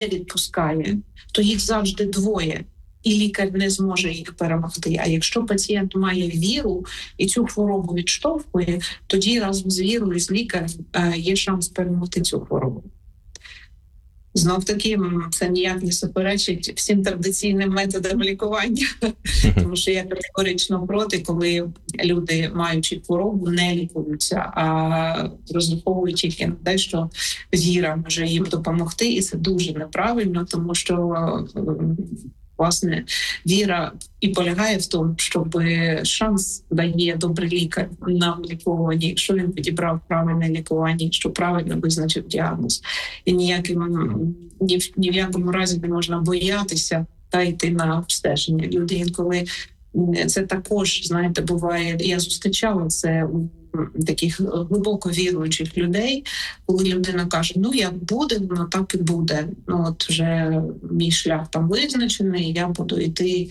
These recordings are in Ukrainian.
відпускає, то їх завжди двоє. І лікар не зможе їх перемогти. А якщо пацієнт має віру і цю хворобу відштовхує, тоді разом з вірою, з лікарем є шанс перемогти цю хворобу. Знов-таки, це ніяк не суперечить всім традиційним методам лікування, тому що я категорично проти, коли люди, маючи хворобу, не лікуються, а розраховують тільки на те, що віра може їм допомогти, і це дуже неправильно, тому що власне, віра і полягає в тому, щоб шанс дає добрий лікар на лікування, якщо він підібрав правильне лікування, якщо правильно визначив діагноз. І ні в якому разі не можна боятися та йти на обстеження. Люди інколи це також, знаєте, буває, я зустрічала це у таких глибоко віруючих людей, коли людина каже, як буде, воно так і буде. От вже мій шлях там визначений, я буду йти.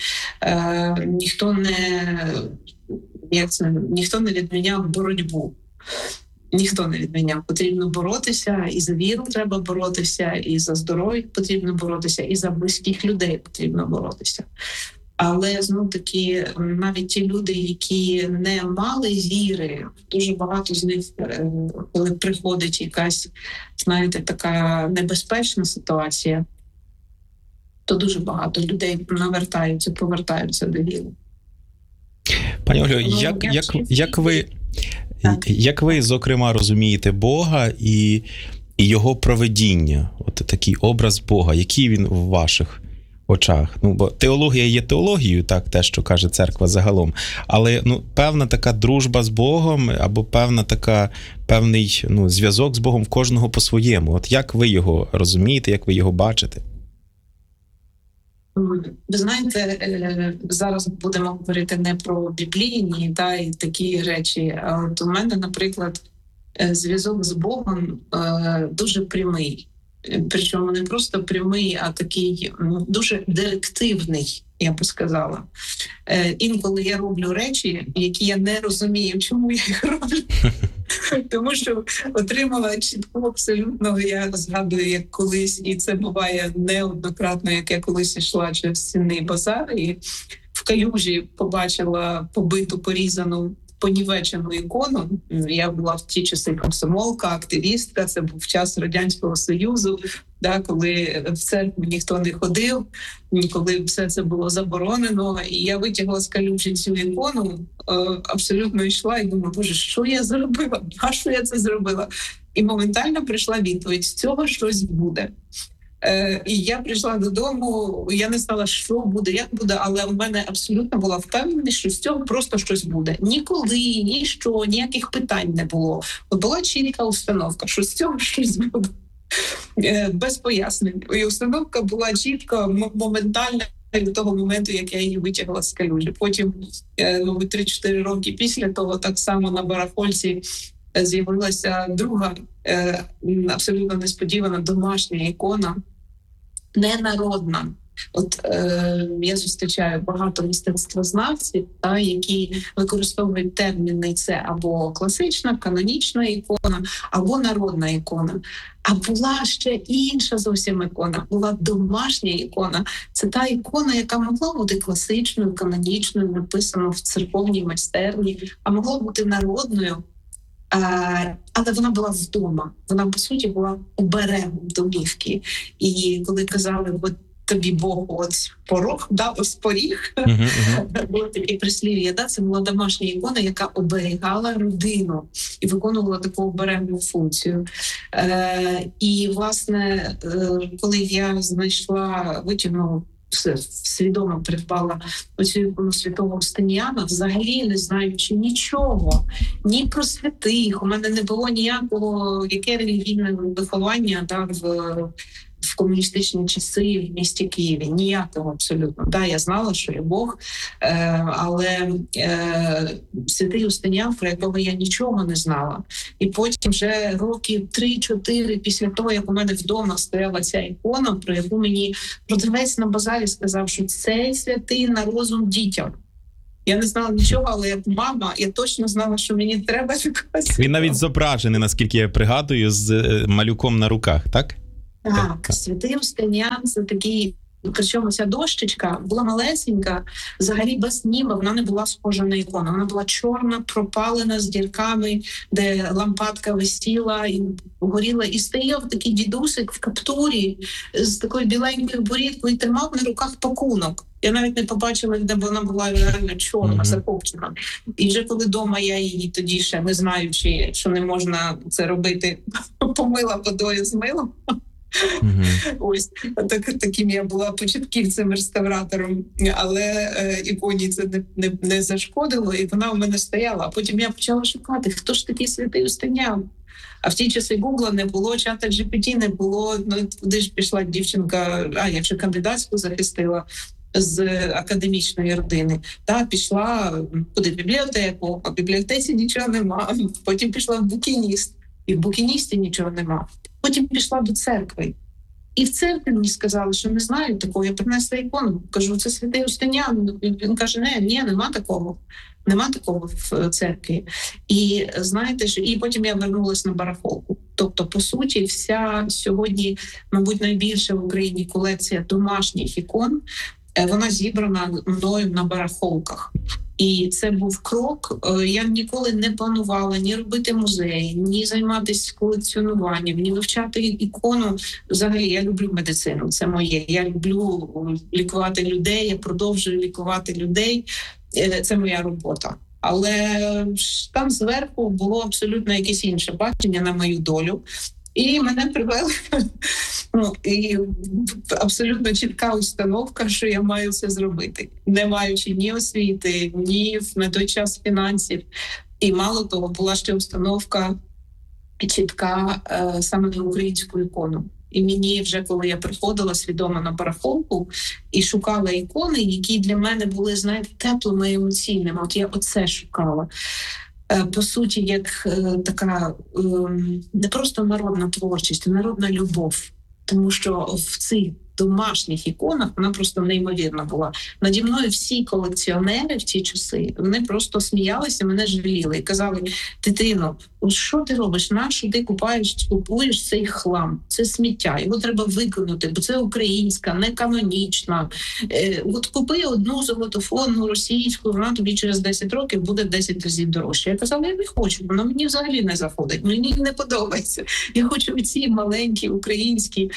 Ніхто не відміняв боротьбу. Ніхто не відміняв. Потрібно боротися, і за віру треба боротися, і за здоров'я потрібно боротися, і за близьких людей потрібно боротися. Але, знов-таки, навіть ті люди, які не мали віри, дуже багато з них, коли приходить якась, знаєте, така небезпечна ситуація, то дуже багато людей повертаються до віри. Пані Ольго, як ви, зокрема, розумієте Бога і Його провидіння? От такий образ Бога, який він в ваших очах? Бо теологія є теологією, так, те, що каже церква загалом, але певна така дружба з Богом або певний зв'язок з Богом в кожного по-своєму. От як ви його розумієте, як ви його бачите? Ви знаєте, зараз будемо говорити не про біблійні і такі речі, а от у мене, наприклад, зв'язок з Богом дуже прямий. Причому не просто прямий, а такий дуже директивний, я би сказала. Інколи я роблю речі, які я не розумію, чому я їх роблю. Тому що отримала чітко абсолютно, я згадую, як колись, і це буває неоднократно, як я колись йшла через Сінний базар, і в калюжі побачила побиту, порізану, понівечену ікону. Я була в ті часи комсомолка, активістка, це був час Радянського Союзу, коли в церкву ніхто не ходив, коли все це було заборонено. І я витягла з калюжі цю ікону, абсолютно йшла і думала, Боже, що я зробила? А що я це зробила? І моментально прийшла відповідь, з цього щось буде. І я прийшла додому, я не знала, що буде, як буде, але в мене абсолютно була впевненість, що з цього просто щось буде. Ніколи, ніщо, ніяких питань не було. Була чітка установка, що з цього щось буде. Без пояснень. І установка була чітка, моментальна до того моменту, як я її витягла з калюжі. Потім, 3-4 роки після того, так само на барахольці з'явилася друга, абсолютно несподівана домашня ікона, ненародна. От я зустрічаю багато мистецтвознавців, які використовують терміни: це або класична, канонічна ікона, або народна ікона. А була ще інша зовсім ікона, була домашня ікона. Це та ікона, яка могла бути класичною, канонічною, написана в церковній майстерні, а могла бути народною. Але вона була вдома, вона, по суті, була оберегом домівки. І коли казали, от тобі Бог ось порог, ось поріг, було таке прислів'я, це була домашня ікона, яка оберігала родину і виконувала таку оберегну функцію. І, власне, коли я витягнула, свідомо придбала оцю ікону святого Устиніана, взагалі не знаючи нічого, ні про святих. У мене не було ніякого, яке релігійне виховання в комуністичні часи в місті Києві. Ніякого абсолютно. Я знала, що є Бог, але святий Устиніан, про якого я нічого не знала. І потім вже років 3-4 після того, як у мене вдома стояла ця ікона, про яку мені продавець на базарі сказав, що це святий на розум дітям. Я не знала нічого, але як мама, я точно знала, що мені треба якась. Він навіть зображений, наскільки я пригадую, з малюком на руках, так? Так, святий Устинян – це такий, причому ця дощечка була малесенька, взагалі без ніби, вона не була схожа на ікону. Вона була чорна, пропалена, з дірками, де лампадка висіла і горіла. І стояв такий дідусик в каптурі з такою біленькою борідкою і тримав на руках пакунок. Я навіть не побачила, де вона була реально чорна, закопчена. І вже коли вдома я її тоді ще, не знаючи, що не можна це робити, помила водою з милом. Ось таким я була початківцем, реставратором, але іконі це не зашкодило, і вона у мене стояла. А потім я почала шукати, хто ж такий святий Устинян. А в ті часи Гугла не було, чата GPT не було. Ну куди ж пішла дівчинка? Я вже кандидатську захистила з академічної родини. Та пішла куди в бібліотеку, а в бібліотеці нічого нема. Потім пішла в букініст, і в букіністі нічого нема. Потім пішла до церкви. І в церкві мені сказали, що не знаю такого. Я принесла ікону. Кажу, це святий Устинян. Він каже, ні, нема такого. Нема такого в церкві. І знаєте, і потім я вернулася на барахолку. Тобто, по суті, вся сьогодні, мабуть, найбільша в Україні колекція домашніх ікон, вона зібрана мною на барахолках. І це був крок. Я ніколи не планувала ні робити музей, ні займатися колекціонуванням, ні вивчати ікону. Взагалі, я люблю медицину, це моє. Я люблю лікувати людей, я продовжую лікувати людей. Це моя робота. Але там зверху було абсолютно якесь інше бачення на мою долю. І мене привели, і абсолютно чітка установка, що я маю це зробити, не маючи ні освіти, ні на той час фінансів. І мало того, була ще установка чітка саме на українську ікону. І мені вже, коли я приходила свідомо на барахолку і шукала ікони, які для мене були, знаєте, теплими і емоційними, от я оце шукала. По суті, як така не просто народна творчість, а народна любов. Тому що в цих домашніх іконах вона просто неймовірна була. Наді мною всі колекціонери в ті часи, вони просто сміялися, мене жаліли і казали, дитино, що ти робиш? Нащо ти купуєш цей хлам? Це сміття, його треба викинути, бо це українська, не канонічна. От купи одну золотофонну російську, вона тобі через 10 років буде 10 разів дорожче. Я казала, я не хочу, воно мені взагалі не заходить, мені не подобається. Я хочу ці маленькі українські.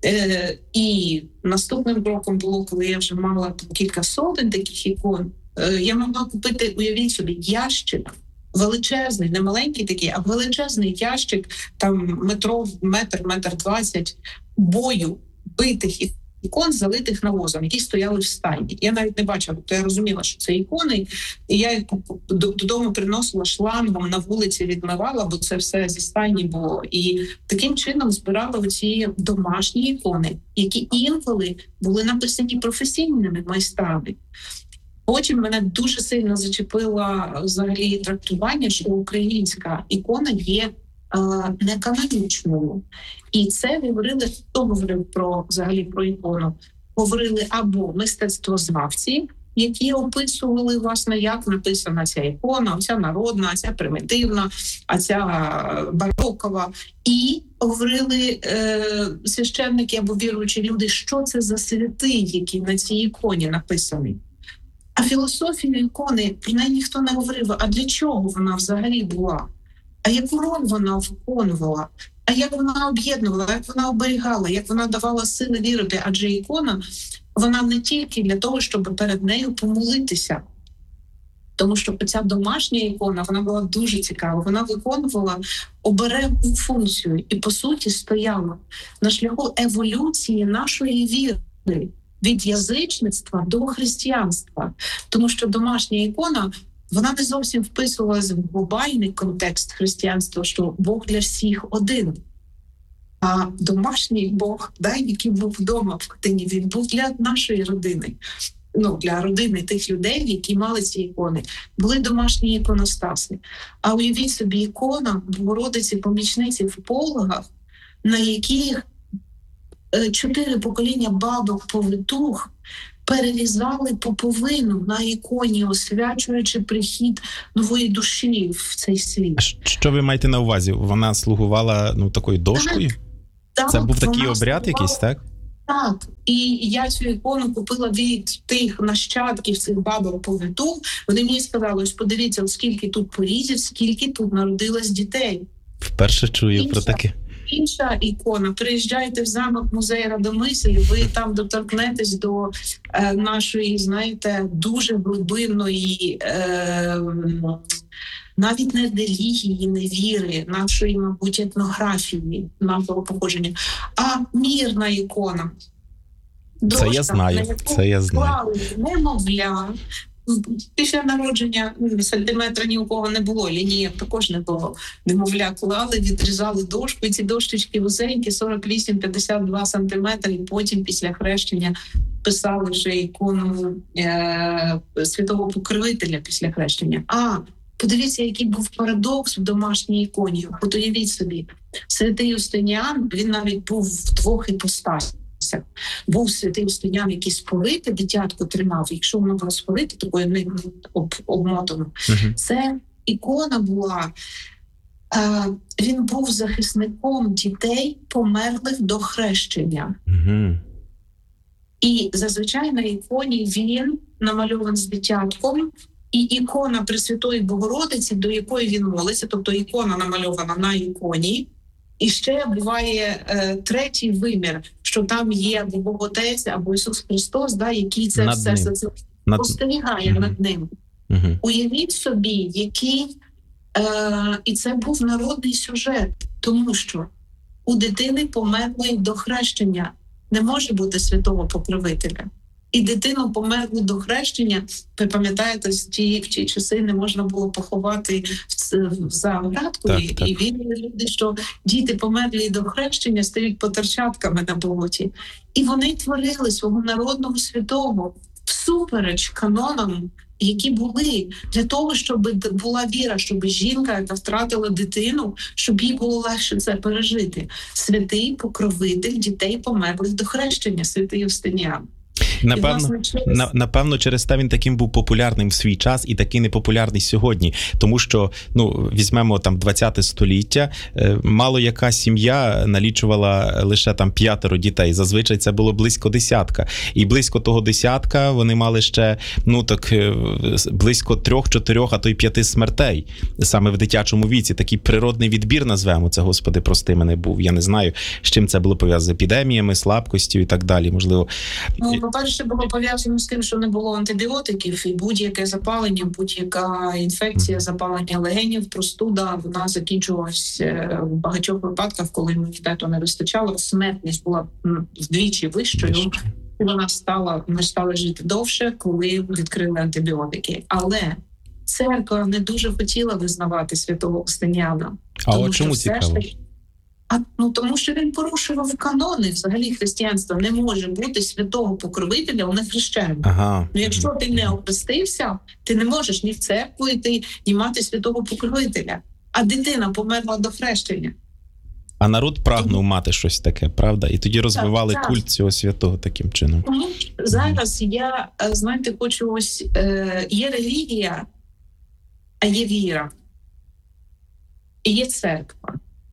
І наступним кроком було, коли я вже мала кілька сотень таких ікон, я могла купити, уявіть собі, ящик величезний, не маленький такий, а величезний ящик, там метр 20 бою битих ікон, залитих навозом, які стояли в стайні. Я навіть не бачила, то я розуміла, що це ікони, і я їх додому приносила шлангом, на вулиці відмивала, бо це все зі стайні було. І таким чином збирала оці домашні ікони, які інколи були написані професійними майстрами. Потім мене дуже сильно зачепило взагалі трактування, що українська ікона є неканонічною. І це говорили, хто говорив взагалі про ікону. Говорили або мистецтвознавці, які описували, власне, як написана ця ікона, оця народна, ця примітивна, а ця барокова. І говорили священники або віруючі люди, що це за святий, який на цій іконі написаний. А філософію ікони, про неї ніхто не говорив, а для чого вона взагалі була? А яку роль вона виконувала? А як вона об'єднувала, як вона оберігала, як вона давала сили вірити? Адже ікона, вона не тільки для того, щоб перед нею помолитися. Тому що ця домашня ікона, вона була дуже цікава. Вона виконувала обережну функцію і, по суті, стояла на шляху еволюції нашої віри від язичництва до християнства. Тому що домашня ікона, вона не зовсім вписувалася в глобальний контекст християнства, що Бог для всіх один. А домашній Бог, який був вдома в хатині, він був для нашої родини. Для родини тих людей, які мали ці ікони. Були домашні іконостаси. А уявіть собі, ікона Богородиці помічниці в пологах, на яких 4 покоління бабок-повитух перерізали поповину на іконі, освячуючи прихід нової душі в цей світ. Що ви маєте на увазі? Вона слугувала такою дошкою? Це був такий вона обряд слугувала- якийсь, так? Так, і я цю ікону купила від тих нащадків цих бабок повіту. Вони мені сказали, ось подивіться, от скільки тут порізів, скільки тут народилось дітей. Вперше чую про Інша. таке. Інша ікона. Приїжджайте в замок музей Радомисль, ви там доторкнетесь до нашої, знаєте, дуже глибинної, навіть не релігії, не віри, нашої, мабуть, етнографії, нашого походження, а мірна ікона. Це я знаю, на яку це я знаю. клали немовля. Після народження сантиметра ні у кого не було, лінієк також не було. Немовля клали, відрізали дошку, і ці дощечки вузенькі, 48-52 сантиметри, і потім після хрещення писали вже ікону святого покровителя після хрещення. Подивіться, який був парадокс в домашній іконі. От уявіть собі, святий Юстиніан, він навіть був в двох іпостасях. Був святий Юстиніан, який сполити дитятко тримав. Якщо воно було сполити, такою не обмотано. Це ікона була. Він був захисником дітей, померлих до хрещення. І зазвичай на іконі він намальований з дитятком, і ікона Пресвятої Богородиці, до якої він молиться, тобто ікона намальована на іконі. І ще буває третій вимір, що там є або Бог Отець, або Ісус Христос, який це над все ним. спостерігає над ним. Уявіть собі, який... і це був народний сюжет, тому що у дитини померлої до хрещення не може бути святого покровителя. І дитину померлу до хрещення, ви пам'ятаєте, в ті часи не можна було поховати за градкою. Так. І вірили люди, що діти померлі до хрещення стають потерчатками на болоті. І вони творили свого народного святого всупереч канонам, які були для того, щоб була віра, щоб жінка, яка втратила дитину, щоб їй було легше це пережити. Святий покровитель дітей померлих до хрещення, святий Юстиніан. Напевно, через те він таким був популярним в свій час і такий непопулярний сьогодні. Тому що, візьмемо там 20 століття, мало яка сім'я налічувала лише там 5 дітей. Зазвичай це було близько 10. І близько того 10 вони мали ще, близько 3, 4, а то й 5 смертей. Саме в дитячому віці. Такий природний відбір, назвемо це, Господи, прости мене, був. Я не знаю, з чим це було пов'язано. З епідеміями, слабкістю і так далі. Можливо. По-перше, було пов'язано з тим, що не було антибіотиків, і будь-яке запалення, будь-яка інфекція, запалення легенів, простуда, вона закінчувалась в багатьох випадках, коли імунітету не вистачало. Смертність була вдвічі вищою, і ми стали жити довше, коли відкрили антибіотики. Але церква не дуже хотіла визнавати святого Юстиніана. А от чому цікаво? Тому що він порушував канони. Взагалі християнства не може бути святого покровителя у нехрещеному. Якщо ти не охрестився, ти не можеш ні в церкву йти, ні мати святого покровителя. А дитина померла до хрещення. А народ прагнув мати щось таке, правда? І тоді розвивали культ цього святого таким чином. Тому зараз я, хочу є релігія, а є віра. І є церква.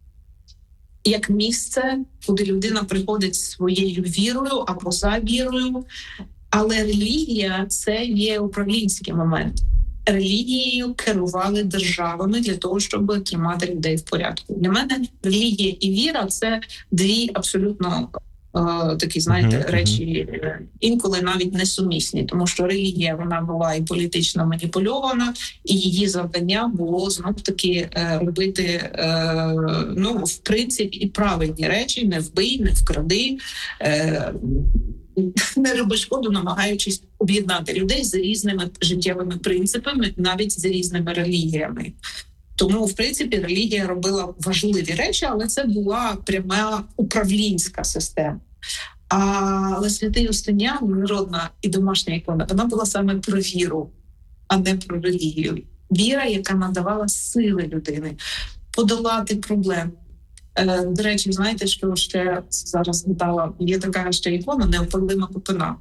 Як місце, куди людина приходить своєю вірою або за вірою. Але релігія – це є управлінський момент. Релігією керували державами для того, щоб тримати людей в порядку. Для мене релігія і віра – це дві абсолютно такі, речі, інколи навіть несумісні. Тому що релігія, вона була і політично маніпульована, і її завдання було знов-таки робити, в принципі, і правильні речі: не вбий, не вкради, не роби шкоду, намагаючись об'єднати людей з різними життєвими принципами, навіть з різними релігіями. Тому, в принципі, релігія робила важливі речі, але це була пряма управлінська система. Але святий Юстиніан, народна і домашня ікона, вона була саме про віру, а не про релігію. Віра, яка надавала сили людини подолати проблеми. До речі, знаєте, що ще зараз згадала, є така ще ікона неопалима купина.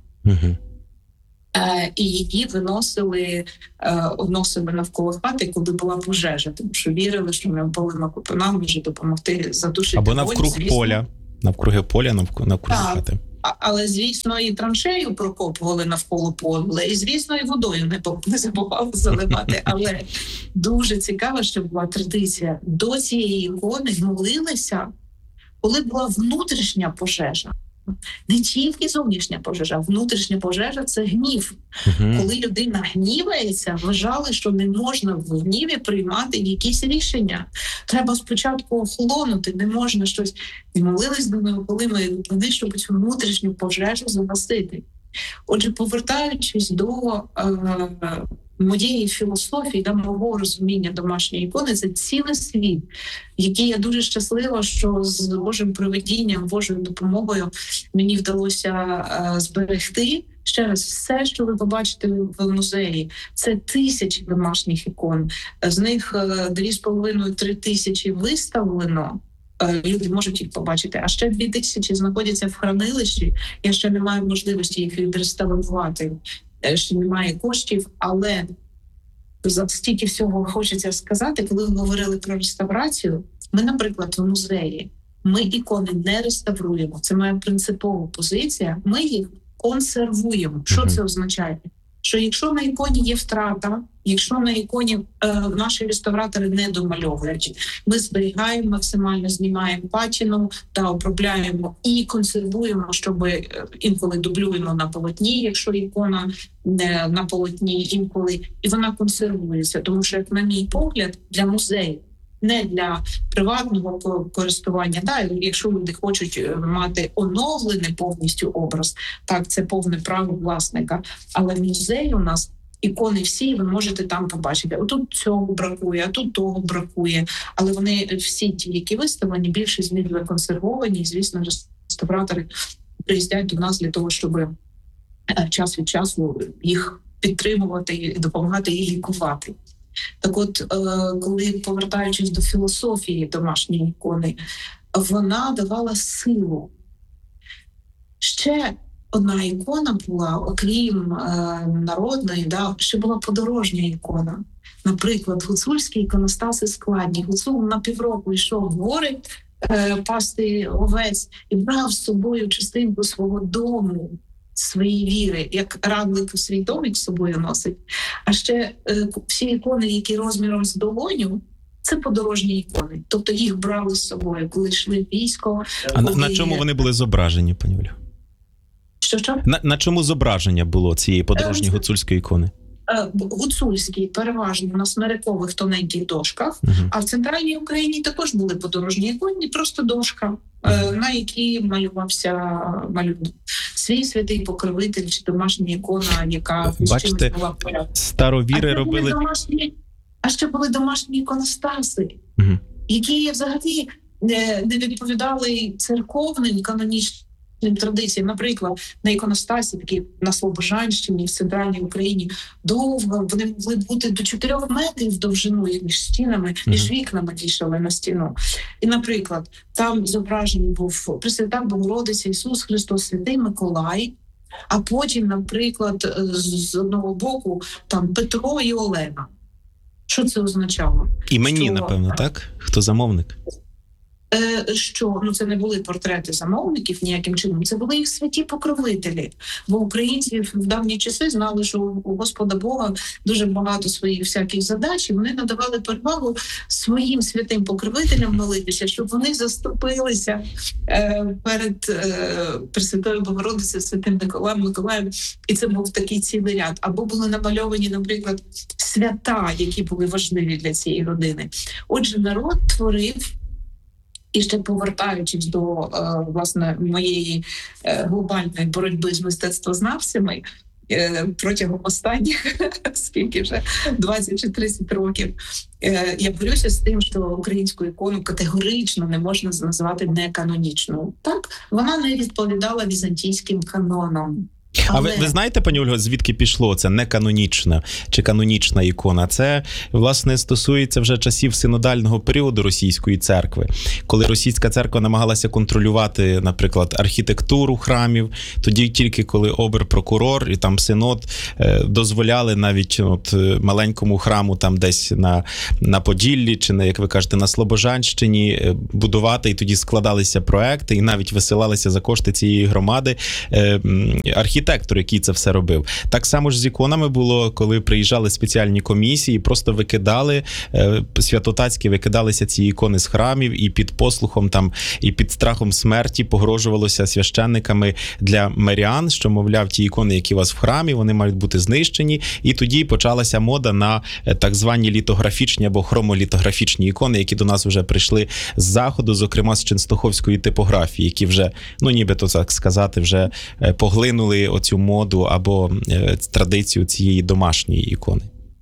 І її виносили навколо хати, коли була пожежа, тому що вірили, що неопалима купина може допомогти задушити або навкруг поля. Навкруги поля, навкруги Так. хати. Але, звісно, і траншею прокопували навколо поля, і, звісно, і водою не забували заливати. Але дуже цікаво, що була традиція. До цієї ікони молилися, коли була внутрішня пожежа. Не тільки зовнішня пожежа, а внутрішня пожежа – це гнів. Коли людина гнівається, вважали, що не можна в гніві приймати якісь рішення. Треба спочатку охолонути, не можна щось. І молились до нього, коли ми, щоб цю внутрішню пожежу загасити. Отже, повертаючись до моєї філософії, до мого розуміння домашньої ікони, це цілий світ, який я дуже щаслива, що з Божим провидінням, Божою допомогою мені вдалося зберегти. Ще раз, все, що ви побачите в музеї, це тисячі домашніх ікон. З них 2,5-3 тисячі виставлено. Люди можуть їх побачити, а ще 2000 знаходяться в хранилищі. Я ще не маю можливості їх відреставрувати, ще немає коштів, але за стільки всього хочеться сказати, коли ви говорили про реставрацію, ми, наприклад, в музеї, ми ікони не реставруємо. Це моя принципова позиція. Ми їх консервуємо. Що це означає? Що якщо на іконі є втрата, якщо на іконі наші реставратори не домальовують, ми зберігаємо максимально, знімаємо патіну та обробляємо і консервуємо, щоб інколи дублюємо на полотні, якщо ікона не на полотні, інколи, і вона консервується. Тому що, як на мій погляд, для музею, не для приватного користування. Да, якщо люди хочуть мати оновлений повністю образ, так, це повне право власника. Але в музеї у нас ікони всі, ви можете там побачити. Отут цього бракує, а тут того бракує. Але вони всі ті, які виставлені, більшість з них законсервовані. І, звісно, реставратори приїздять до нас для того, щоб час від часу їх підтримувати і допомагати їх лікувати. Так от, коли, повертаючись до філософії домашньої ікони, вона давала силу. Ще одна ікона була, окрім народної, ще була подорожня ікона. Наприклад, гуцульські іконостаси складні. Гуцул на півроку йшов в гори пасти овець і брав з собою частинку свого дому, свої віри, як равлик свій домик з собою носить. А ще всі ікони, які розміром з долоню, це подорожні ікони. Тобто їх брали з собою, коли йшли в військо. А на чому вони були зображені, пані Олю? Що? На чому зображення було цієї подорожньої гуцульської ікони? Гуцульські переважно на смирикових тоненьких дошках, а в центральній Україні також були подорожні ікони, просто дошка, на якій малювався малюнок. Свій святий покровитель чи домашня ікона, яка бачите, була в порядку. Старовіри робили... А ще були домашні іконостаси, які взагалі не відповідали церковним канонічним традиціям. Наприклад, на іконостасі, такі на Слобожанщині, в центральній Україні, довго, вони могли бути до 4 метрів довжиною між стінами, між вікнами вішали на стіну. І, наприклад, там зображений був Пресвята Богородиця, Ісус Христос, Святий Миколай, а потім, наприклад, з одного боку, там Петро і Олена. Що це означало? Імені, напевно, так? Хто замовник? Це не були портрети замовників ніяким чином, це були їх святі покровителі. Бо українці в давні часи знали, що у Господа Бога дуже багато своїх всяких задач, і вони надавали перевагу своїм святим покровителям молитися, щоб вони заступилися перед Пресвятою Богородицею, Святим Миколаєм. І це був такий цілий ряд. Або були намальовані, наприклад, свята, які були важливі для цієї родини. Отже, народ творив. І ще повертаючись до, власне, моєї глобальної боротьби з мистецтвознавцями протягом останніх, скільки вже, 20 чи 30 років, я борюся з тим, що українську ікону категорично не можна назвати неканонічною. Так, вона не відповідала візантійським канонам. А ви знаєте, пані Ольго, звідки пішло це неканонічна чи канонічна ікона? Це, власне, стосується вже часів синодального періоду російської церкви, коли російська церква намагалася контролювати, наприклад, архітектуру храмів, тоді тільки коли обер-прокурор і там синод дозволяли навіть маленькому храму там десь на Поділлі чи, як ви кажете, на Слобожанщині будувати, і тоді складалися проекти, і навіть висилалися за кошти цієї громади архітектор, який це все робив. Так само ж з іконами було, коли приїжджали спеціальні комісії, просто викидали, святотатські викидалися ці ікони з храмів, і під послухом там, і під страхом смерті погрожувалося священниками для мирян, що, мовляв, ті ікони, які у вас в храмі, вони мають бути знищені. І тоді почалася мода на так звані літографічні або хромолітографічні ікони, які до нас вже прийшли з Заходу, зокрема з ченстоховської типографії, які вже, нібито так сказати, вже поглинули оцю моду або традицію цієї домашньої ікони.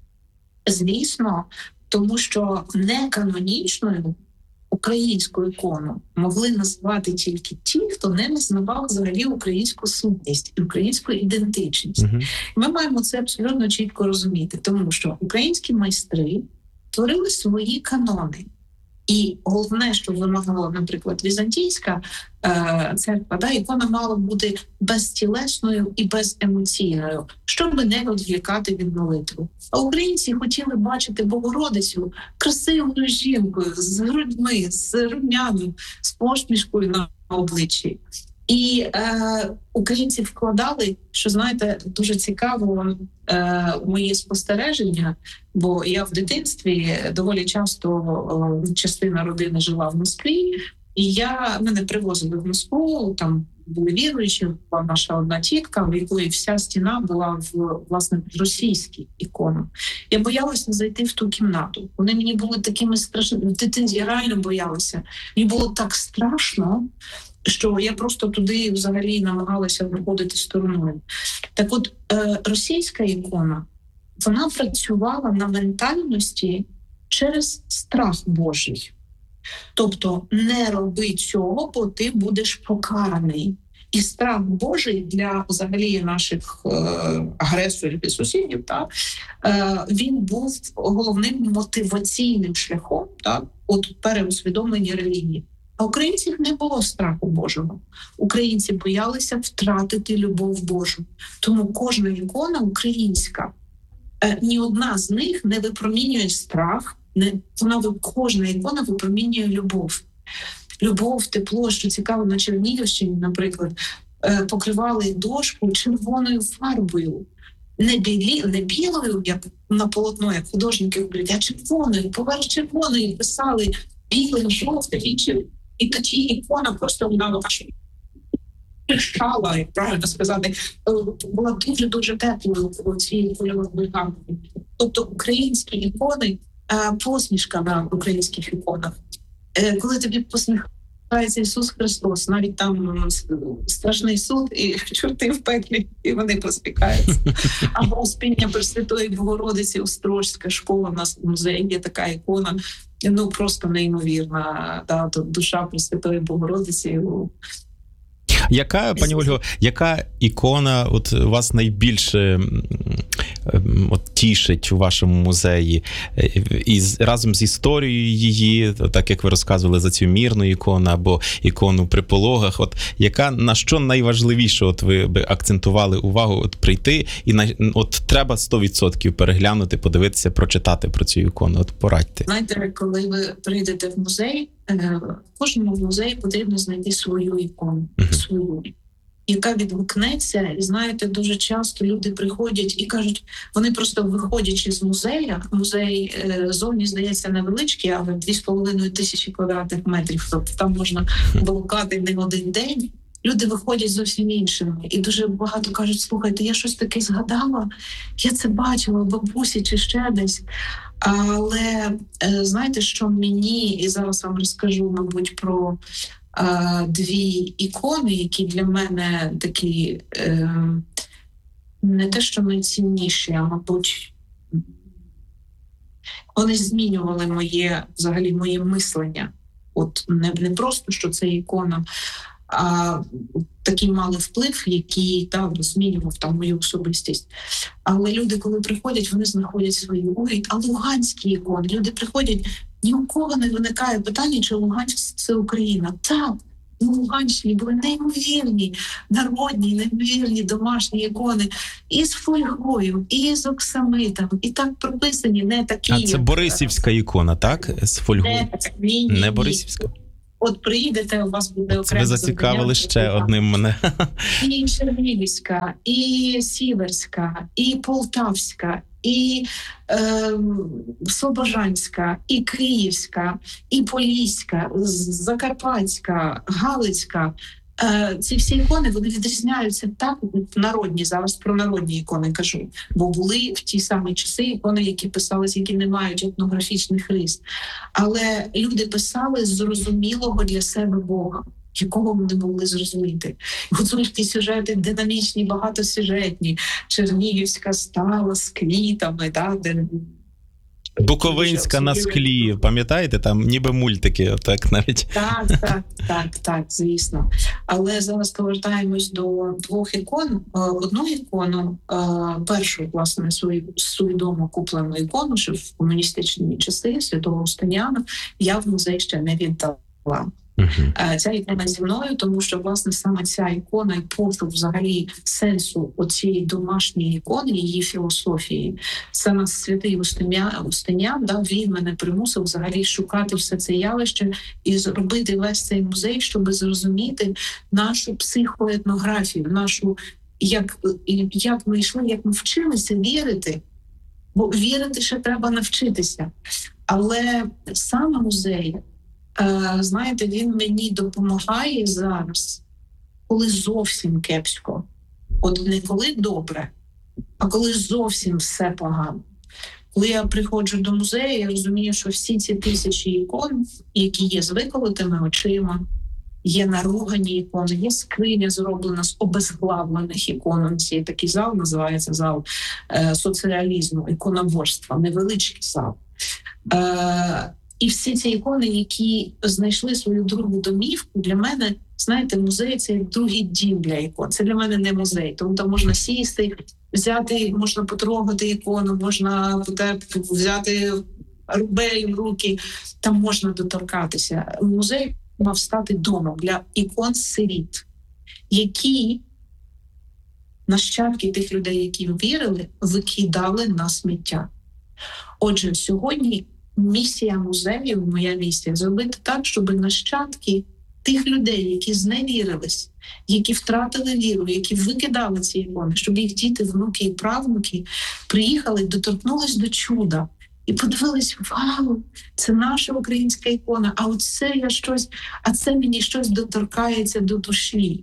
Звісно, тому що неканонічною українську ікону могли назвати тільки ті, хто не визнавав взагалі українську сутність і українську ідентичність. Ми маємо це абсолютно чітко розуміти, тому що українські майстри творили свої канони. І головне, що вимагала, наприклад, візантійська церква, ікона мала бути безтілесною і беземоційною, щоб не відвлікати від молитви. А українці хотіли бачити Богородицю красивою жінкою, з грудьми, з рум'яною, з посмішкою на обличчі. І українці вкладали, що, знаєте, дуже цікаво мої спостереження, бо я в дитинстві доволі часто частина родини жила в Москві, і мене привозили в Москву, там були віруючі, була наша одна тітка, в якої вся стіна була власне російській іконах. Я боялася зайти в ту кімнату. Вони мені були такими страшними, в дитинстві я реально боялася. Мені було так страшно, що я просто туди взагалі намагалася виходити стороною. Так от, російська ікона, вона працювала на ментальності через страх Божий. Тобто, не роби цього, бо ти будеш покараний. І страх Божий для взагалі наших агресорів і сусідів, він був головним мотиваційним шляхом переусвідомлення релігії. А українців не було страху Божого. Українці боялися втратити любов Божу. Тому кожна ікона українська, ні одна з них не випромінює страх, кожна ікона випромінює любов. Любов, тепло, що цікаво, на Чернігівщині, наприклад, покривали дошку червоною фарбою. Не білою, як на полотно, як художники роблять, а червоною, поверх червоної писали білим, жовтим, іншим. І тоді ікона просто вона пишала, як правильно сказати, була дуже-дуже теплою у цієї кольорової гамми. Тобто українські ікони, посмішка на українських іконах. Коли тобі посміхається Ісус Христос, навіть там страшний суд, і чорти в пеклі, і вони посміхаються. Або Успіння Пресвятої Богородиці, Острозька школа, у нас в музеї є така ікона, просто неймовірна, душа Пресвятої Богородиці. Яка, пані Ольго, яка ікона вас найбільше тішить у вашому музеї? І разом з історією її, так як ви розказували за цю мірну ікону або ікону при пологах, на що найважливіше ви би акцентували увагу прийти і треба 100% переглянути, подивитися, прочитати про цю ікону? Порадьте. Знаєте, коли ви прийдете в музей, кожному в музеї потрібно знайти свою ікону, свою, яка відгукнеться. І знаєте, дуже часто люди приходять і кажуть, вони просто виходячи з музею, музей зовні здається невеличкий, але 2500 квадратних метрів, тобто там можна блукати не один день. Люди виходять зовсім іншими. І дуже багато кажуть, слухайте, я щось таке згадала, я це бачила в бабусі чи ще десь. Але знаєте, що мені, і зараз вам розкажу, мабуть, про дві ікони, які для мене такі не те, що найцінніші, а, мабуть, вони змінювали моє мислення. Не просто, що це ікона такий мали вплив, який змінював мою особистість. Але люди, коли приходять, вони знаходять свої а луганські ікони. Люди приходять, ні у кого не виникає питання, чи Луганськ – це Україна. Так, на Луганщині були неймовірні, народні, неймовірні домашні ікони і з фольгою, і з оксамитом, і так прописані, не такі. А це Борисівська ікона, так? З фольгою? Не Борисівська? От приїдете, у вас буде окремо. Ви зацікавили ще одним мене. І Чернігівська, і Сіверська, і Полтавська, і Слобожанська, і Київська, і Поліська, Закарпатська, Галицька. Ці всі ікони, вони відрізняються так народні, зараз про народні ікони кажу, бо були в ті самі часи ікони, які писались, які не мають етнографічних рис. Але люди писали з зрозумілого для себе Бога, якого вони могли зрозуміти. Гуцульські сюжети динамічні, багатосюжетні, Чернігівська стала з квітами, де Буковинська на склі, пам'ятаєте? Там ніби мультики, так навіть. Так, звісно. Але зараз повертаємось до двох ікон. Одну ікону, першу, власне, свою відому куплену ікону, що в комуністичні часи Святого Устиняна, я в музей ще не віддала. Ця ікона зі мною, тому що, власне, саме ця ікона і пошук взагалі сенсу оцієї домашньої ікони, її філософії, саме святий Устинян, він мене примусив взагалі шукати все це явище і зробити весь цей музей, щоб зрозуміти нашу психоетнографію, нашу, як ми йшли, як ми вчилися вірити, бо вірити ще треба навчитися. Але саме музей, знаєте, він мені допомагає зараз, коли зовсім кепсько. От не коли добре, а коли зовсім все погано. Коли я приходжу до музею, я розумію, що всі ці тисячі ікон, які є з виколотими очима, є наругані ікони, є скриня зроблена з обезглавлених ікон. Це такий зал, називається зал соцреалізму, іконоборства, невеличкий зал. І всі ці ікони, які знайшли свою другу домівку, для мене, знаєте, музей – це як другий дім для ікон. Це для мене не музей. Тому там можна сісти, взяти, можна потрогати ікону, можна взяти рубель в руки, там можна доторкатися. Музей мав стати домом для ікон-сиріт, які нащадки тих людей, які вірили, викидали на сміття. Отже, сьогодні місія музею, моя місія, зробити так, щоб нащадки тих людей, які зневірились, які втратили віру, які викидали ці ікони, щоб їх діти, внуки і правнуки приїхали, доторкнулись до чуда і подивились: вау, це наша українська ікона, а це мені щось доторкається до душі.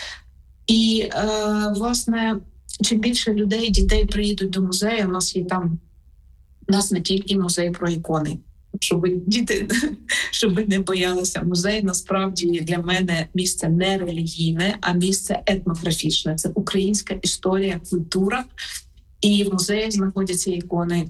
І, власне, чим більше людей, дітей приїдуть до музею, у нас не тільки музей про ікони, щоб діти не боялися. Музей насправді для мене місце не релігійне, а місце етнографічне. Це українська історія, культура. І в музеї знаходяться ікони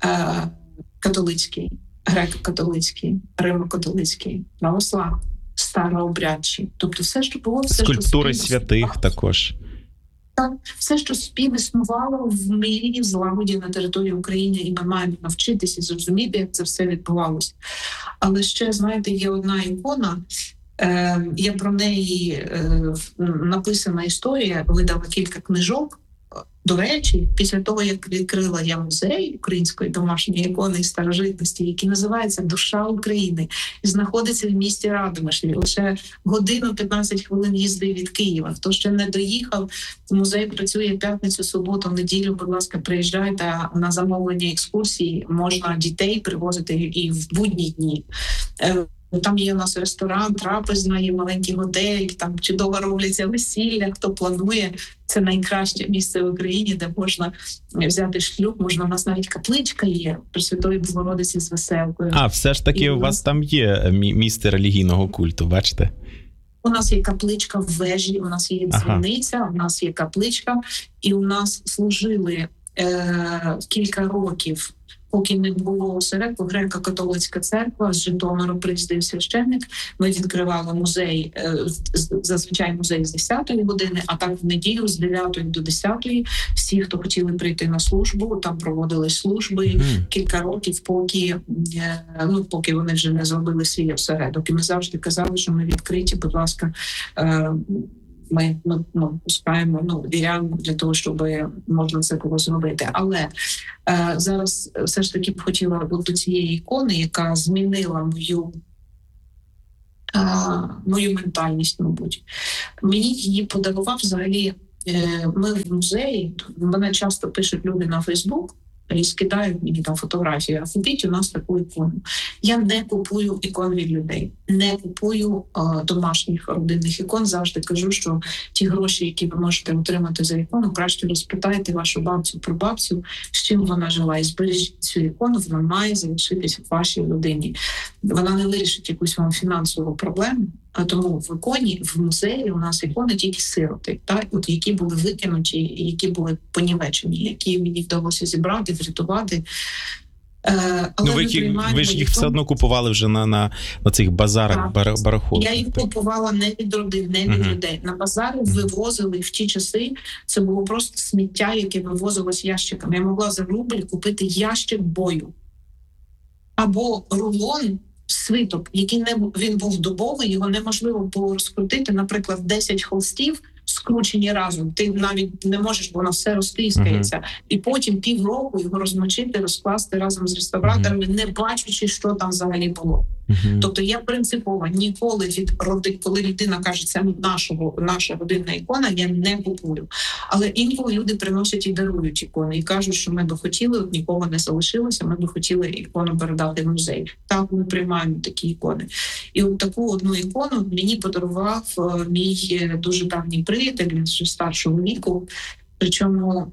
католицькі, греко-католицькі, римо-католицькі, православні, старообрядчі. Тобто все, що було... Скульптури святих також. Так, все, що співіснувало в мирі і в злагоді на території України, і ми маємо навчитися зрозуміти, як це все відбувалося. Але ще, знаєте, є одна ікона, є про неї написана історія, видала кілька книжок. До речі, після того, як відкрила я музей української домашньої ікони і старожитності, який називається «Душа України», і знаходиться в місті Радомишлі, лише годину 15 хвилин їзди від Києва. Хто ще не доїхав, музей працює п'ятницю, суботу, неділю, будь ласка, приїжджайте на замовлення екскурсії, можна дітей привозити і в будні дні. Там є у нас ресторан, трапезна, є маленький готель, там чудово робляться весілля, хто планує. Це найкраще місце в Україні, де можна взяти шлюб. У нас навіть капличка є Пресвятої Богородиці з веселкою. А, все ж таки у вас там є місце релігійного культу, бачите? У нас є капличка в вежі, у нас є дзвіниця, у нас є капличка, і у нас служили кілька років поки не було осередку, греко-католицька церква, з Житомира приїздив священник, ми відкривали музей, зазвичай музей з 10-ї години, а так в неділю з 9-ї до 10-ї всі, хто хотіли прийти на службу, там проводили служби кілька років, поки вони вже не зробили свій осередок. І ми завжди казали, що ми відкриті, будь ласка, ми пускаємо вірян для того, щоб можна це когось зробити. Але зараз все ж таки б хотіла до цієї ікони, яка змінила мою ментальність, мабуть. Мені її подарував взагалі. Ми в музеї, мене часто пишуть люди на Фейсбук і скидають мені там фотографію, а купіть у нас таку ікону. Я не купую ікон від людей, не купую домашніх родинних ікон. Завжди кажу, що ті гроші, які ви можете отримати за ікону, краще розпитайте вашу бабцю про бабцю, з чим вона жила, і збережіть цю ікону, вона має залишитися в вашій родині. Вона не вирішить якусь вам фінансову проблему. А тому в іконі, в музеї у нас ікони тільки сироти, які були викинуті, які були понівечені, які мені вдалося зібрати, врятувати. Але ви ж їх все одно купували вже на цих базарах, барахолках. Я їх купувала не від родин, не від людей. На базари вивозили в ті часи, це було просто сміття, яке вивозилось ящиками. Я могла за рубль купити ящик бою. Або рулон свиток, він був дубовий, його неможливо було розкрутити. Наприклад, 10 холстів скручені разом. Ти навіть не можеш, воно все розтріскається. І потім півроку його розмочити, розкласти разом з реставраторами, не бачачи, що там взагалі було. Тобто я принципово ніколи коли людина каже, це наша родинна ікона, я не купую. Але інколи люди приносять і дарують ікони, і кажуть, що ми би хотіли, от нікого не залишилося, ми би хотіли ікону передати в музей. Так, ми приймаємо такі ікони. І от таку одну ікону мені подарував мій дуже давній приятель, він вже старшого віку. Причому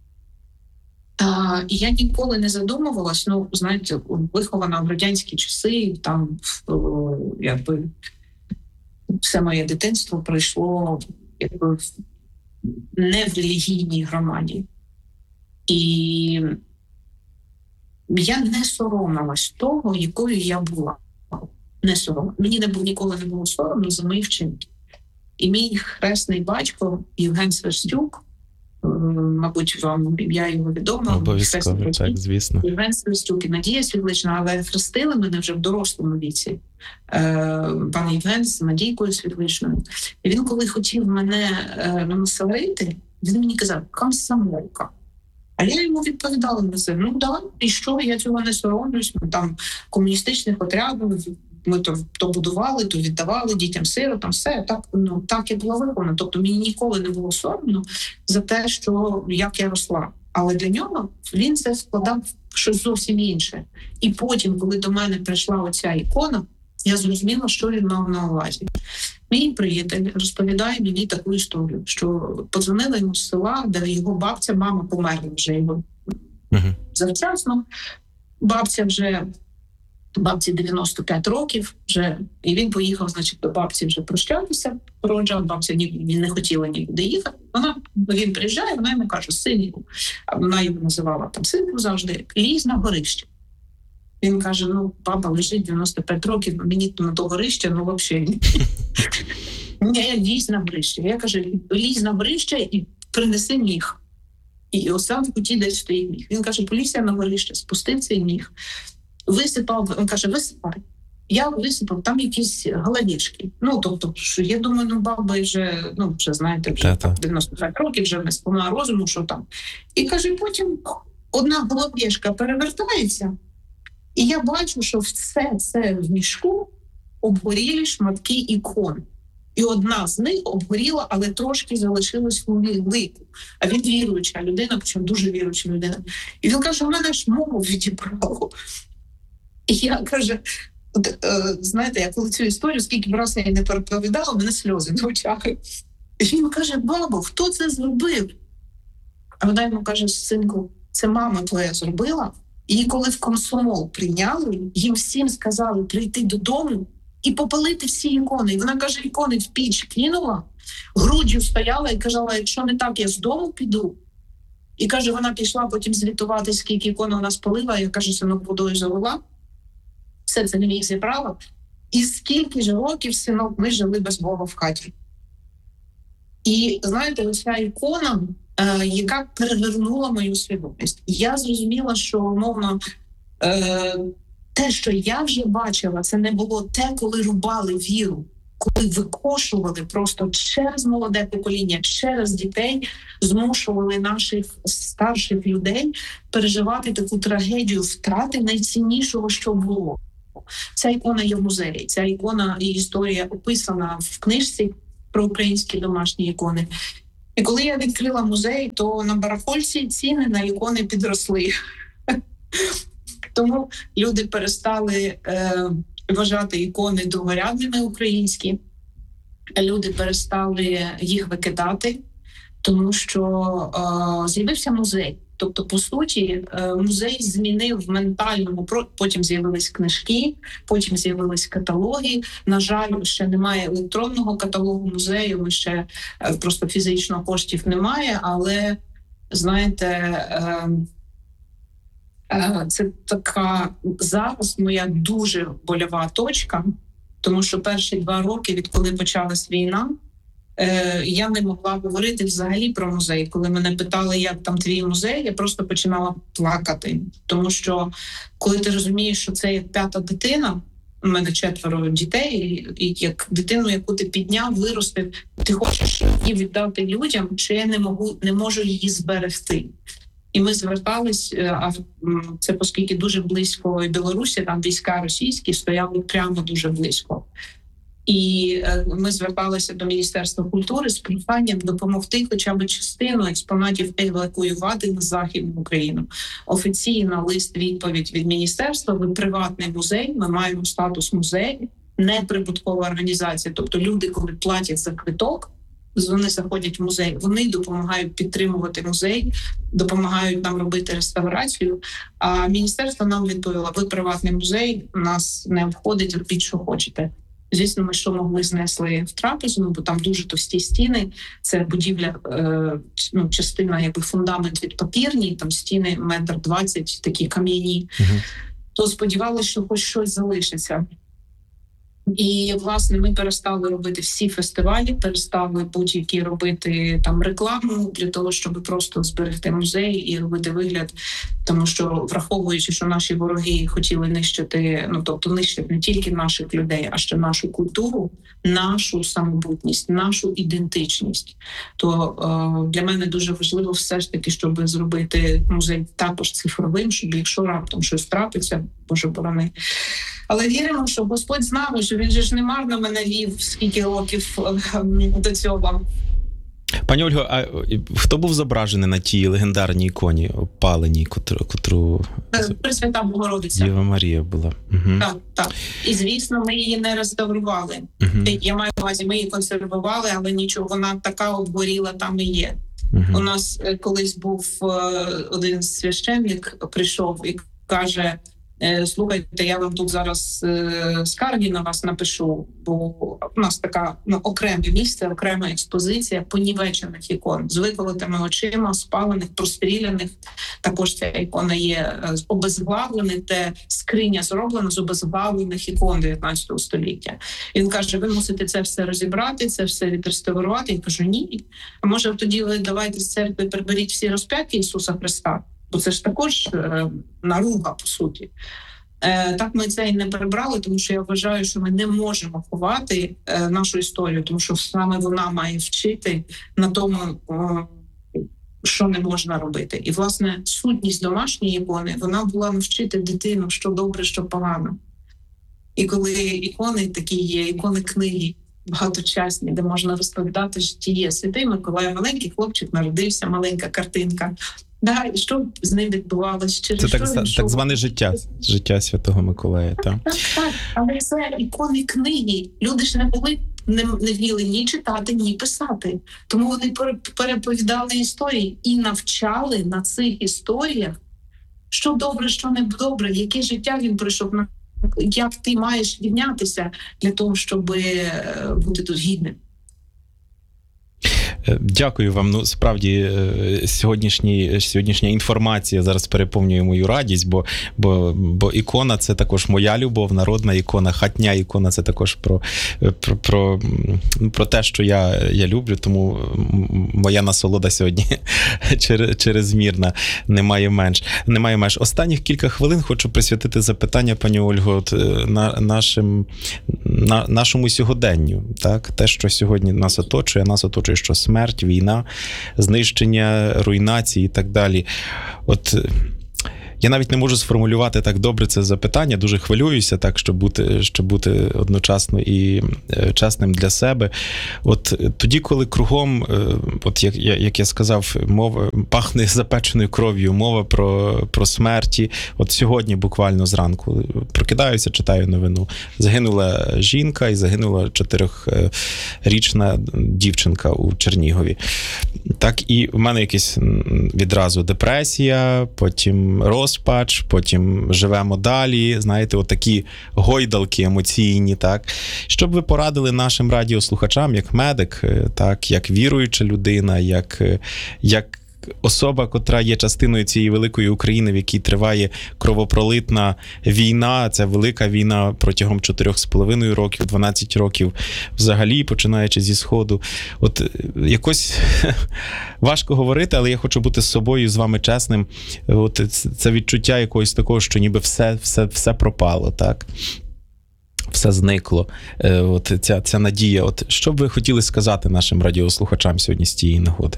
і я ніколи не задумувалась, знаєте, вихована в радянські часи, там все моє дитинство пройшло не в релігійній громаді. І я не соромилась того, якою я була. Не соромилась. Мені ніколи не було соромно за мої вчинки. І мій хресний батько Євген Сверстюк, мабуть, вам ім'я його відомо. Обов'язково, так, звісно. Євген Сверстюк і Надія Світлична, але хрестили мене вже в дорослому віці. Пан Євген з Надійкою Світличною. І він, коли хотів мене населити, він мені казав, комсомолка. А я йому відповідала на це, і що, я цього не соромлюсь, там комуністичних отрядів, ми то будували, то віддавали дітям сиротам, все так і було виховано. Тобто мені ніколи не було соромно за те, що як я росла. Але для нього він це складав щось зовсім інше. І потім, коли до мене прийшла оця ікона, я зрозуміла, що він мав на увазі. Мій приятель розповідає мені таку історію, що подзвонила йому з села, де його мама померла вже його завчасно. Бабці 95 років вже, і він поїхав, до бабці вже прощатися, проводжав, бабця не хотіла нікуди їхати. Він приїжджає, вона йому каже, синку, а вона його називала там синку завжди, лізь на горище. Він каже, баба лежить 95 років, мені на то горище, взагалі. Не, лізь на горище. Я кажу, лізь на горище і принеси міх. І ось там в куті десь стоїть міх. Він каже, полізь на горище, спустив цей міх. Висипав, він каже, висипай. Я висипав, там якісь головешки. Тобто, я думаю, баба вже, знаєте, вже 95 років, вже не сповна розуму, що там. І каже, потім одна головешка перевертається, і я бачу, що все це в мішку обгорілі шматки ікон. І одна з них обгоріла, але трошки залишилась в лику. А він віруюча людина, причому дуже віруюча людина. І він каже, у мене ж мову відібрало. І я, каже, знаєте, я коли цю історію, скільки б раз я її не переповідала, у мене сльози на очах. І він каже, бабо, хто це зробив? А вона йому каже, синку, це мама твоя зробила. І коли в комсомол прийняли, їм всім сказали прийти додому і попалити всі ікони. І вона каже, ікони в піч кинула, груддю стояла і казала, якщо не так, я з дому піду. І каже, вона пішла потім звітувати, скільки ікон вона спалила. Я кажу, синок, водою залила. Все це не міг зібрала. І скільки ж років, синок, ми жили без Бога в хаті. І, знаєте, оця ікона, яка перевернула мою свідомість. Я зрозуміла, що, умовно, те, що я вже бачила, це не було те, коли рубали віру, коли викошували просто через молоде покоління, через дітей, змушували наших старших людей переживати таку трагедію втрати найціннішого, що було. Ця ікона є в музеї, ця ікона і історія описана в книжці про українські домашні ікони. І коли я відкрила музей, то на барахольці ціни на ікони підросли. Тому люди перестали вважати ікони другорядними українські, люди перестали їх викидати, тому що з'явився музей. Тобто, по суті, музей змінив в ментальному, потім з'явились книжки, потім з'явились каталоги. На жаль, ще немає електронного каталогу музею, ми ще просто фізично коштів немає, але, знаєте, це така зараз моя дуже больова точка, тому що перші 2 роки, відколи почалась війна, я не могла говорити взагалі про музей. Коли мене питали, як там твій музей, я просто починала плакати. Тому що коли ти розумієш, що це як 5-та дитина, у мене 4 дітей, і як дитину, яку ти підняв, виростив, ти хочеш її віддати людям, що я не можу її зберегти. І ми звертались, а це оскільки дуже близько Білорусі, там війська російські стояли прямо дуже близько. І ми зверталися до Міністерства культури з проханням допомогти хоча б частину експонатів евакуювати на Західну Україну. Офіційно лист-відповідь від Міністерства: ви приватний музей, ми маємо статус музею, не прибуткова організація. Тобто люди, коли платять за квиток, вони заходять в музей, вони допомагають підтримувати музей, допомагають нам робити реставрацію. А міністерство нам відповіло: ви приватний музей, нас не входить, робіть, що хочете. Звісно, ми що могли знесли в трапезну, бо там дуже товсті стіни. Це будівля, частина, якби фундамент від папірні, там стіни 1,20 м, такі кам'яні. То сподівалися, що хоч щось залишиться. І, власне, ми перестали робити всі фестивалі, перестали будь-які робити там рекламу для того, щоб просто зберегти музей і робити вигляд. Тому що, враховуючи, що наші вороги хотіли нищити, тобто нищити не тільки наших людей, а ще нашу культуру, нашу самобутність, нашу ідентичність, то для мене дуже важливо все ж таки, щоб зробити музей також цифровим, щоб якщо раптом щось трапиться, Боже борони. Але віримо, що Господь з нами, що Він же ж не марно мене вів скільки років до цього. Пані Ольго, а хто був зображений на тій легендарній іконі опаленій, котру... Пресвята Богородиця. Діва Марія була. Угу. Так. І, звісно, ми її не реставрували. Угу. Я маю на увазі, ми її консервували, але нічого, вона така обгоріла, там і є. Угу. У нас колись був один священник, прийшов і каже: слухайте, я вам тут зараз скарги на вас напишу, бо у нас така окреме місце, окрема експозиція понівечених ікон з виколотими очима, спалених, простріляних. Також ця ікона є з обезглавлених, де скриня зроблена з обезглавлених ікон 19 століття. І він каже: ви мусите це все розібрати, це все відреставрувати. Я кажу: ні. А може тоді ви давайте з церкви приберіть всі розп'яття Ісуса Христа? Бо це ж також наруга, по суті. Так ми це і не прибрали, тому що я вважаю, що ми не можемо ховати нашу історію, тому що саме вона має вчити на тому, що не можна робити. І, власне, сутність домашньої ікони, вона була навчити дитину, що добре, що погано. І коли ікони такі є, ікони книги, багаточасні, де можна розповідати життя. Святий Миколай, маленький хлопчик народився, маленька картинка. Да, і що з ним відбувалося? Це так зване життя Святого Миколая. Так. Але це ікони книги. Люди ж не вміли ні читати, ні писати. Тому вони переповідали історії і навчали на цих історіях, що добре, що не добре, яке життя він пройшов, як ти маєш рівнятися для того, щоб бути тут гідним. Дякую вам. Ну, справді, сьогоднішня інформація зараз переповнює мою радість, бо ікона – це також моя любов, народна ікона, хатня ікона – це також про те, що я люблю, тому моя насолода сьогодні черезмірна, немає меж. Останніх кілька хвилин хочу присвятити запитання, пані Ольго, нашому сьогоденню. Так? Те, що сьогодні нас оточує, що смерть, війна, знищення, руйнації і так далі. От я навіть не можу сформулювати так добре це запитання, дуже хвилююся, так, щоб бути одночасно і чесним для себе. От тоді, коли кругом, от як я сказав, мова пахне запеченою кров'ю, мова про смерті. От сьогодні буквально зранку прокидаюся, читаю новину. Загинула жінка і загинула 4-річна дівчинка у Чернігові. Так, і в мене якась відразу депресія, потім розпач, потім живемо далі, знаєте, отакі гойдалки емоційні, так. Що б ви порадили нашим радіослухачам, як медик, так, як віруюча людина, як особа, котра є частиною цієї великої України, в якій триває кровопролитна війна, це велика війна протягом 4,5 років, 12 років взагалі, починаючи зі Сходу. От якось важко говорити, але я хочу бути з собою, з вами чесним. От це відчуття якогось такого, що ніби все пропало, так? Все зникло. От ця надія. От що б ви хотіли сказати нашим радіослухачам сьогодні з цієї нагоди?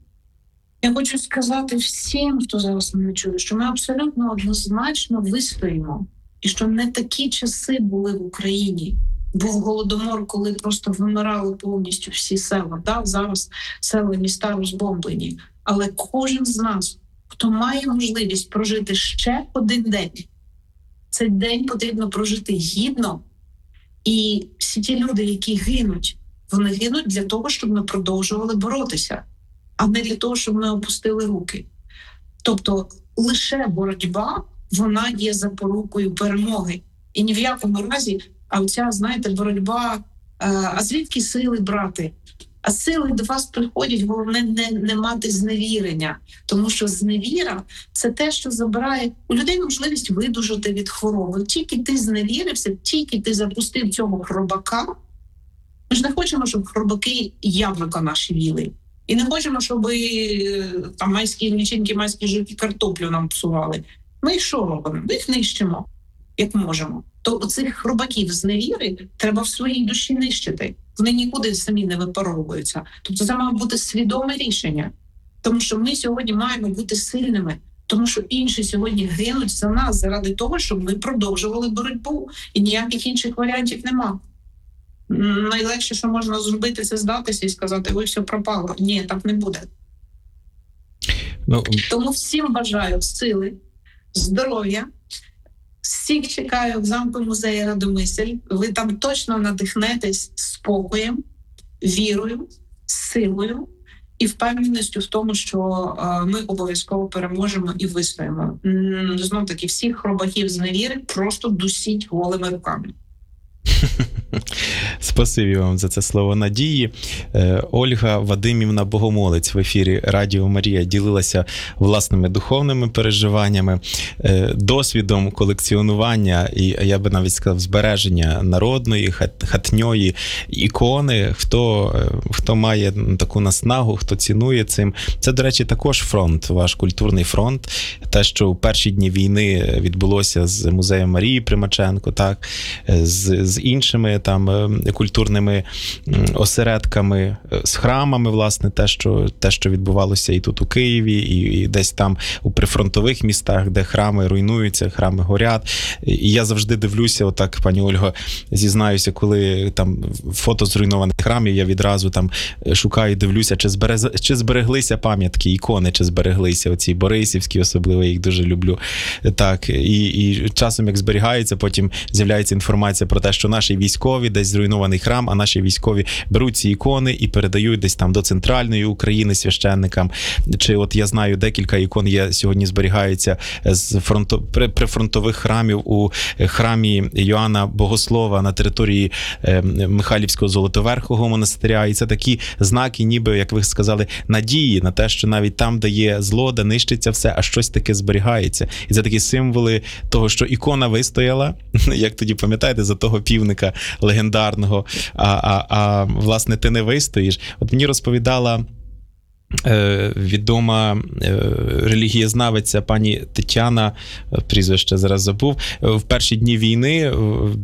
Я хочу сказати всім, хто зараз мене чує, що ми абсолютно однозначно вистоїмо. І що не такі часи були в Україні. Був голодомор, коли просто вимирали повністю всі села. Да? Зараз села, міста розбомблені. Але кожен з нас, хто має можливість прожити ще один день, цей день потрібно прожити гідно. І всі ті люди, які гинуть, вони гинуть для того, щоб ми продовжували боротися, а не для того, щоб ми опустили руки. Тобто лише боротьба, вона є запорукою перемоги. І ні в якому разі, а оця, знаєте, боротьба, а звідки сили брати? А сили до вас приходять, головне не мати зневірення. Тому що зневіра – це те, що забирає у людей можливість видужати від хвороби. Тільки ти зневірився, тільки ти запустив цього хробака. Ми ж не хочемо, щоб хробаки яблука наші їли. І не хочемо, щоб там майські лічинки, майські жуки картоплю нам псували. Ми їх що робимо? Ми їх нищимо, як можемо. То оцих хробаків з невіри треба в своїй душі нищити. Вони нікуди самі не випаровуються. Тобто це має бути свідоме рішення. Тому що ми сьогодні маємо бути сильними. Тому що інші сьогодні гинуть за нас заради того, щоб ми продовжували боротьбу. І ніяких інших варіантів нема. Найлегше, що можна зробити, це здатися і сказати, ой, все пропало. Ні, так не буде. Тому всім бажаю сили, здоров'я. Всіх чекаю в замку музею Радомисль. Ви там точно надихнетесь спокоєм, вірою, силою і впевненістю в тому, що ми обов'язково переможемо і вистоїмо. Знов таки, всіх хробаків з невіри просто дусіть голими руками. Спасибі вам за це слово надії. Ольга Вадимівна Богомолець в ефірі Радіо Марія ділилася власними духовними переживаннями, досвідом колекціонування і, я би навіть сказав, збереження народної, хатньої ікони. Хто має таку наснагу, хто цінує цим. Це, до речі, також фронт, ваш культурний фронт. Те, що у перші дні війни відбулося з музеєм Марії Примаченко, так, з іншими там культурними осередками, з храмами, власне, те, що відбувалося і тут у Києві, і десь там у прифронтових містах, де храми руйнуються, храми горять. І я завжди дивлюся, отак, пані Ольго, зізнаюся, коли там фото зруйнованих храмів, я відразу там шукаю, дивлюся, чи збереглися пам'ятки, ікони, чи збереглися оці борисівські, особливо, я їх дуже люблю. Так, і часом, як зберігаються, потім з'являється інформація про те, що наші військові, десь зруйнований храм, а наші військові беруть ці ікони і передають десь там до центральної України священникам. Чи от я знаю, декілька ікон є сьогодні сьогодні зберігаються з прифронтових храмів у храмі Йоанна Богослова на території Михайлівського Золотоверхового монастиря. І це такі знаки, ніби, як ви сказали, надії на те, що навіть там, де є зло, де нищиться все, а щось таке зберігається. І це такі символи того, що ікона вистояла, як тоді, пам'ятаєте, за того півника легендарного, а власне, ти не вистоїш. От мені розповідала відома релігієзнавиця пані Тетяна, прізвище зараз забув, в перші дні війни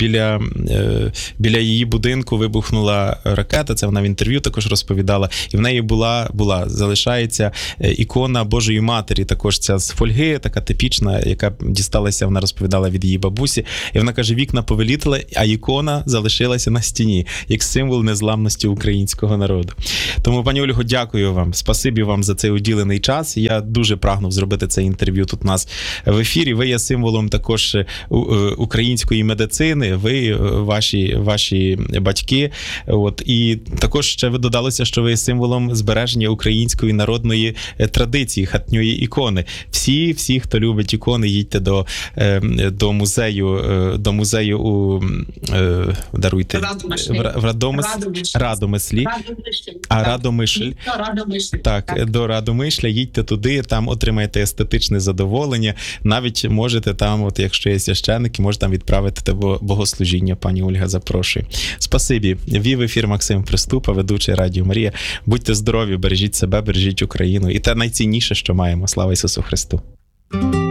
біля її будинку вибухнула ракета, це вона в інтерв'ю також розповідала, і в неї залишається ікона Божої Матері, також ця з фольги, така типічна, яка дісталася, вона розповідала, від її бабусі, і вона каже, вікна повилітали, а ікона залишилася на стіні, як символ незламності українського народу. Тому, пані Ольго, дякую вам. Спасибі вам за цей уділений час. Я дуже прагнув зробити це інтерв'ю тут у нас в ефірі. Ви є символом також української медицини, ви, ваші батьки. От. І також ще ви додалося, що ви є символом збереження української народної традиції, хатньої ікони. Всі, хто любить ікони, їдьте до музею у даруйте, Радомишлі. Радомишль. Так, до Радомишля, їдьте туди, там отримаєте естетичне задоволення. Навіть можете там, от якщо є священники, можете там відправити те богослужіння. Пані Ольга запрошує. Спасибі. Вів ефір Максим Приступа, ведучий Радіо Марія. Будьте здорові, бережіть себе, бережіть Україну. І те найцінніше, що маємо. Слава Ісусу Христу.